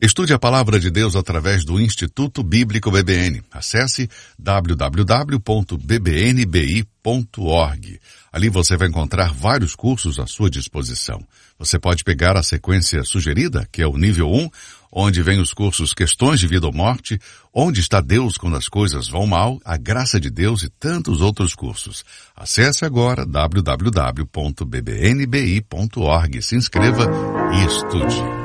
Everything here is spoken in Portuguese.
Estude a Palavra de Deus através do Instituto Bíblico BBN. Acesse www.bbnbi.org. Ali você vai encontrar vários cursos à sua disposição. Você pode pegar a sequência sugerida, que é o nível 1, onde vem os cursos Questões de Vida ou Morte, Onde está Deus quando as coisas vão mal, A Graça de Deus e tantos outros cursos. Acesse agora www.bbnbi.org, se inscreva e estude.